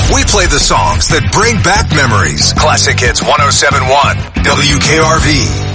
We play the songs that bring back memories. Classic Hits 107.1 WKRV.